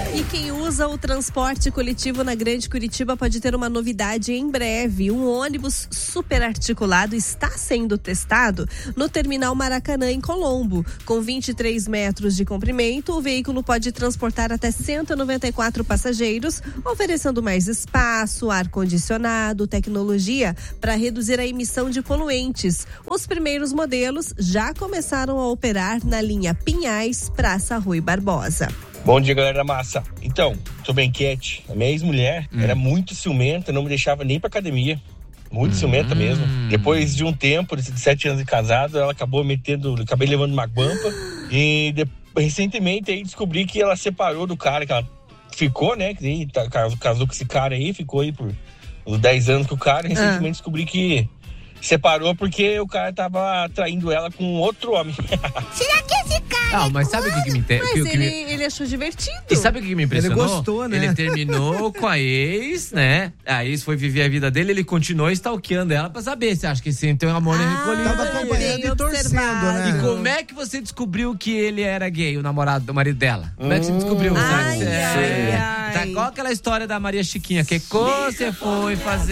E quem usa o transporte coletivo na Grande Curitiba pode ter uma novidade em breve. Um ônibus super articulado está sendo testado no Terminal Maracanã, em Colombo. Com 23 metros de comprimento, o veículo pode transportar até 194 passageiros, oferecendo mais espaço, ar-condicionado, tecnologia para reduzir a emissão de poluentes. Os primeiros modelos já começaram a operar na linha Pinhais, Praça Rui Barbosa. Bom dia, galera da massa. Então, sobre a enquete, a minha ex-mulher era muito ciumenta, não me deixava nem pra academia. Muito ciumenta mesmo. Depois de um tempo, de 7 anos de casado, ela acabei levando uma guampa. E recentemente aí descobri que ela separou do cara, que ela ficou, né? Que casou com esse cara aí, ficou aí por uns 10 anos com o cara. Recentemente descobri que separou porque o cara tava traindo ela com outro homem. Será que esse cara... Não, mas sabe o que me entende? Mas ele achou divertido. E sabe o que me impressionou? Ele gostou, né? Ele terminou com a ex, né? A ex foi viver a vida dele, ele continuou stalkeando ela pra saber se acha que sim, tem um amor recolhido. Tava acompanhando e torcendo, né? E como é que você descobriu que ele era gay, o marido dela? Como é que você descobriu? Ai, ai, ai. Tá igual aquela história da Maria Chiquinha, que você foi fazer...